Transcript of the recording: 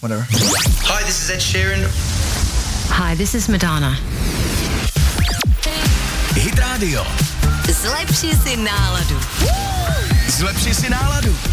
whatever. Hi, this is Ed Sheeran. Hi, this is Madonna. Hit Radio. Zlepši si náladu. Zlepši si náladu.